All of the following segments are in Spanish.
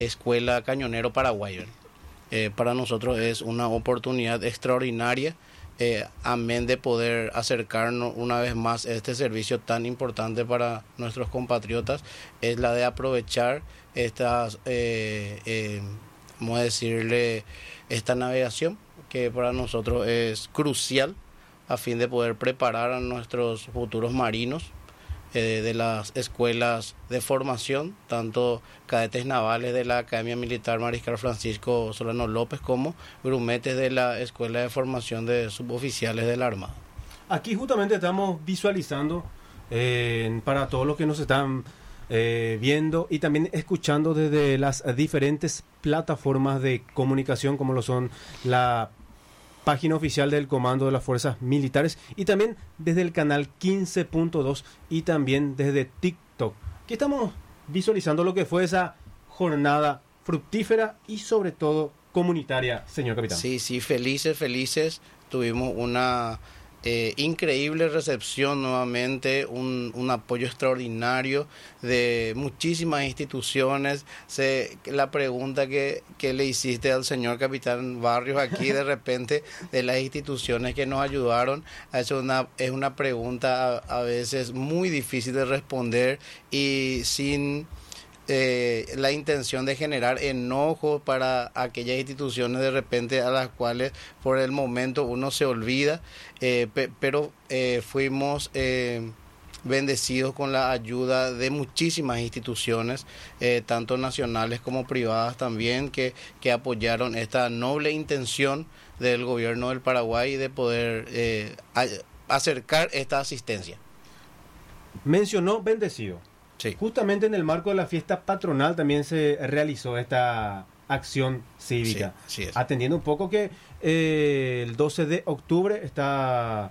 Escuela Cañonero Paraguay, ¿verdad? Para nosotros es una oportunidad extraordinaria, amén de poder acercarnos una vez más a este servicio tan importante para nuestros compatriotas, es la de aprovechar estas, vamos a decirle, esta navegación que para nosotros es crucial a fin de poder preparar a nuestros futuros marinos de las escuelas de formación, tanto cadetes navales de la Academia Militar Mariscal Francisco Solano López como grumetes de la Escuela de Formación de Suboficiales de la Armada. Aquí justamente estamos visualizando para todos los que nos están viendo y también escuchando desde las diferentes plataformas de comunicación como lo son la página oficial del Comando de las Fuerzas Militares y también desde el canal 15.2 y también desde TikTok. Aquí estamos visualizando lo que fue esa jornada fructífera y sobre todo comunitaria, señor capitán. Sí, felices. Tuvimos una increíble recepción nuevamente, un apoyo extraordinario de muchísimas instituciones. La pregunta que le hiciste al señor capitán Barrios aquí de repente de las instituciones que nos ayudaron, es una pregunta a veces muy difícil de responder y sin la intención de generar enojo para aquellas instituciones de repente a las cuales por el momento uno se olvida, pero fuimos bendecidos con la ayuda de muchísimas instituciones, tanto nacionales como privadas también, que apoyaron esta noble intención del gobierno del Paraguay de poder acercar esta asistencia. Mencionó bendecido. Sí. Justamente en el marco de la fiesta patronal también se realizó esta acción cívica. Sí, es. Atendiendo un poco que el 12 de octubre está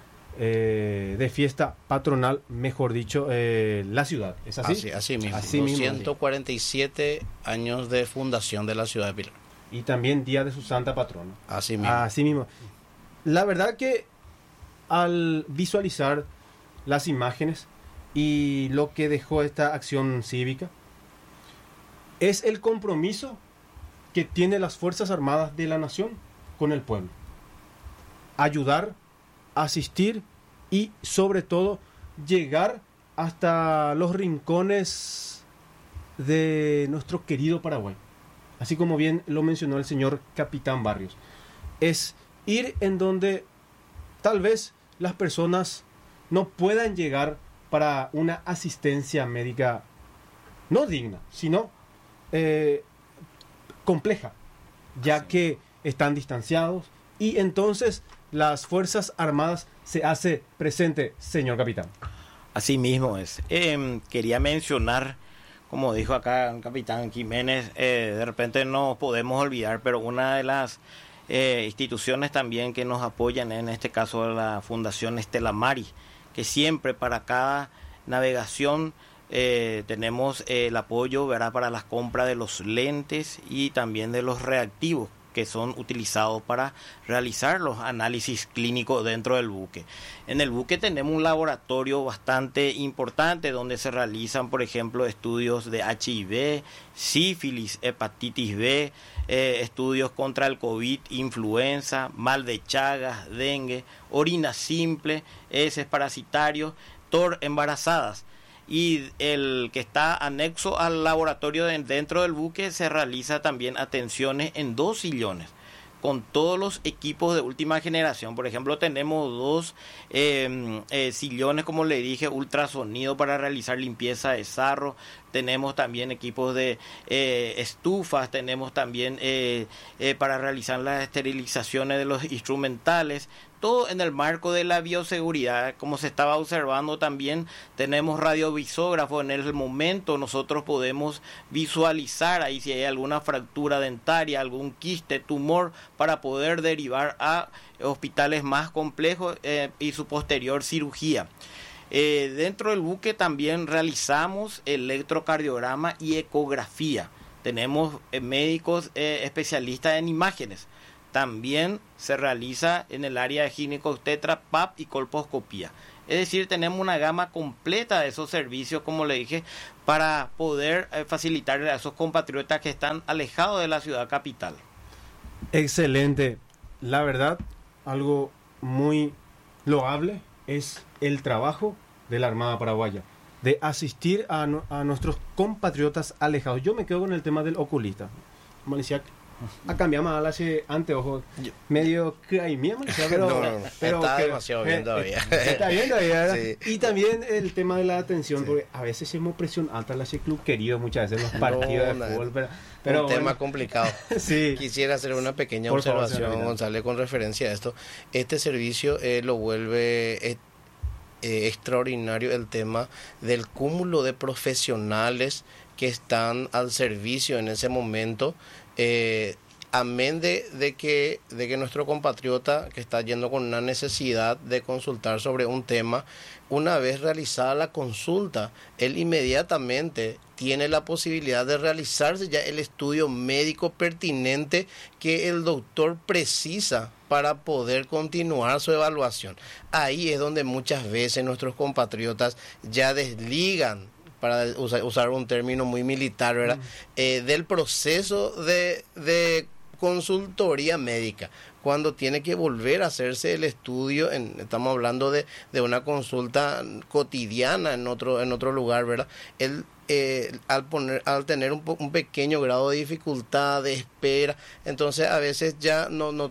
de fiesta patronal, mejor dicho, la ciudad. ¿Es así? Así mismo. Así mismo. 147 años de fundación de la ciudad de Pilar. Y también día de su santa patrona. Así mismo. Así mismo. La verdad que al visualizar las imágenes y lo que dejó esta acción cívica es el compromiso que tienen las Fuerzas Armadas de la Nación con el pueblo. Ayudar, asistir y sobre todo llegar hasta los rincones de nuestro querido Paraguay. Así como bien lo mencionó el señor capitán Barrios. Es ir en donde tal vez las personas no puedan llegar para una asistencia médica no digna, sino compleja, ya que están distanciados y entonces las Fuerzas Armadas se hace presente, señor capitán. Así mismo es. Quería mencionar, como dijo acá el capitán Jiménez, de repente no podemos olvidar, pero una de las instituciones también que nos apoyan, en este caso la Fundación Estela Maris, que siempre para cada navegación tenemos el apoyo, ¿verdad?, para las compras de los lentes y también de los reactivos que son utilizados para realizar los análisis clínicos dentro del buque. En el buque tenemos un laboratorio bastante importante donde se realizan, por ejemplo, estudios de HIV, sífilis, hepatitis B, estudios contra el COVID, influenza, mal de Chagas, dengue, orina simple, heces parasitarios, TOR embarazadas. Y el que está anexo al laboratorio dentro del buque se realiza también atenciones en 2 sillones con todos los equipos de última generación. Por ejemplo, tenemos 2 sillones, como le dije, ultrasonido para realizar limpieza de sarro. Tenemos también equipos de estufas, tenemos también para realizar las esterilizaciones de los instrumentales. Todo en el marco de la bioseguridad. Como se estaba observando también, tenemos radiovisógrafo. En el momento nosotros podemos visualizar ahí si hay alguna fractura dentaria, algún quiste, tumor, para poder derivar a hospitales más complejos y su posterior cirugía. Dentro del buque también realizamos electrocardiograma y ecografía. Tenemos médicos especialistas en imágenes. También se realiza en el área de ginecobstetra, PAP y colposcopía. Es decir, tenemos una gama completa de esos servicios, como le dije, para poder facilitarle a esos compatriotas que están alejados de la ciudad capital. Excelente. La verdad, algo muy loable es el trabajo de la Armada Paraguaya, de asistir a nuestros compatriotas alejados. Yo me quedo con el tema del oculista. Malicía, cambiamos a la anteojos medio caimía, pero, pero está que, demasiado bien todavía. Está bien todavía, Sí. Y también el tema de la atención, Sí. porque a veces hemos presión alta en la club querido muchas veces en los partidos de fútbol, pero un tema complicado. Sí. Quisiera hacer una pequeña Por favor, observación, señor González, con referencia a esto. Este servicio lo vuelve extraordinario el tema del cúmulo de profesionales que están al servicio en ese momento. Amén de que nuestro compatriota que está yendo con una necesidad de consultar sobre un tema, una vez realizada la consulta, él inmediatamente tiene la posibilidad de realizarse ya el estudio médico pertinente que el doctor precisa para poder continuar su evaluación. Ahí es donde muchas veces nuestros compatriotas ya desligan, para usar un término muy militar, ¿verdad? Del proceso de consultoría médica, cuando tiene que volver a hacerse el estudio, estamos hablando de una consulta cotidiana en otro lugar, ¿verdad? Él, al tener un pequeño grado de dificultad, de espera, entonces a veces ya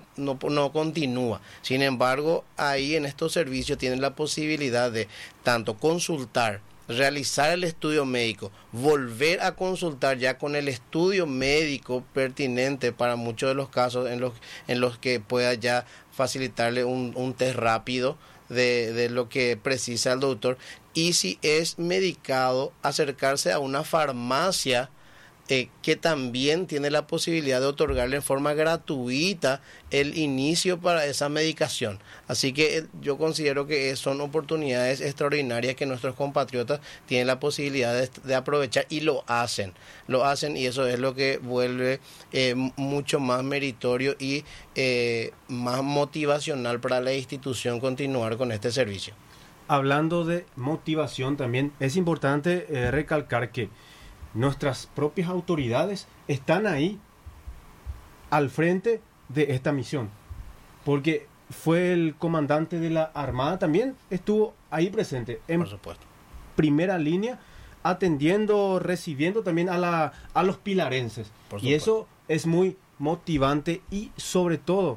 no continúa. Sin embargo, ahí en estos servicios tienen la posibilidad de tanto consultar, realizar el estudio médico, volver a consultar ya con el estudio médico pertinente para muchos de los casos en los que pueda ya facilitarle un test rápido de lo que precisa el doctor, y si es medicado, acercarse a una farmacia que también tiene la posibilidad de otorgarle en forma gratuita el inicio para esa medicación. Así que yo considero que son oportunidades extraordinarias que nuestros compatriotas tienen la posibilidad de aprovechar, y lo hacen, y eso es lo que vuelve mucho más meritorio y más motivacional para la institución continuar con este servicio. Hablando de motivación también, es importante recalcar que nuestras propias autoridades están ahí al frente de esta misión, porque fue el comandante de la Armada, también estuvo ahí presente en Por supuesto. primera línea, atendiendo, recibiendo también a los pilarenses, y eso es muy motivante, y sobre todo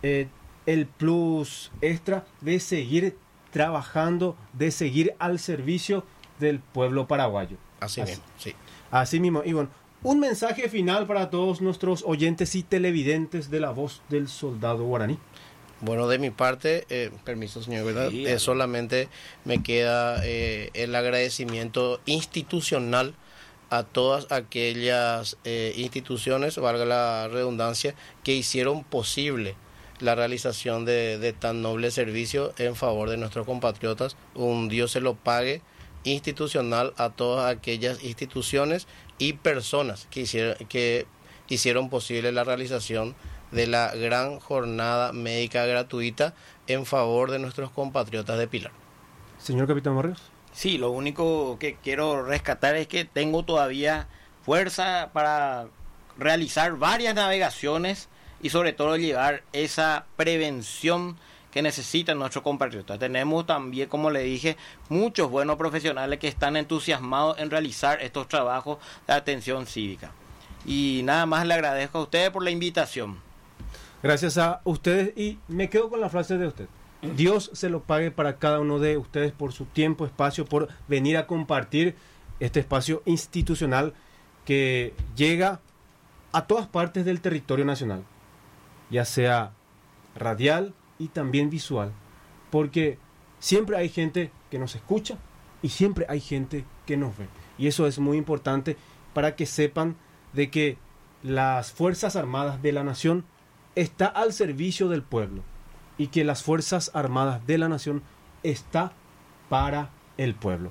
el plus extra de seguir trabajando, de seguir al servicio del pueblo paraguayo. Así mismo, sí. Así mismo, Iván, un mensaje final para todos nuestros oyentes y televidentes de La Voz del Soldado Guaraní. Bueno, de mi parte, permiso, señor, ¿verdad? Sí, solamente me queda el agradecimiento institucional a todas aquellas instituciones, valga la redundancia, que hicieron posible la realización de tan noble servicio en favor de nuestros compatriotas. Un Dios se lo pague, institucional a todas aquellas instituciones y personas que hicieron posible la realización de la gran jornada médica gratuita en favor de nuestros compatriotas de Pilar. Señor Capitán Barrios. Sí, lo único que quiero rescatar es que tengo todavía fuerza para realizar varias navegaciones y sobre todo llevar esa prevención que necesitan nuestros compatriotas. Tenemos también, como le dije, muchos buenos profesionales que están entusiasmados en realizar estos trabajos de atención cívica. Y nada más le agradezco a ustedes por la invitación. Gracias a ustedes, y me quedo con la frase de usted. Dios se lo pague para cada uno de ustedes por su tiempo, espacio, por venir a compartir este espacio institucional que llega a todas partes del territorio nacional, ya sea radial y también visual, porque siempre hay gente que nos escucha y siempre hay gente que nos ve, y eso es muy importante para que sepan de que las Fuerzas Armadas de la Nación está al servicio del pueblo, y que las Fuerzas Armadas de la Nación está para el pueblo.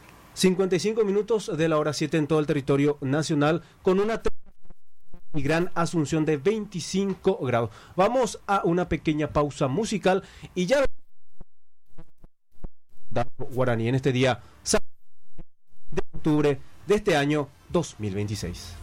55 minutos de la hora 7 en todo el territorio nacional, con una gran asunción de 25 grados. Vamos a una pequeña pausa musical y ya Guaraní en este día de octubre de este año 2026.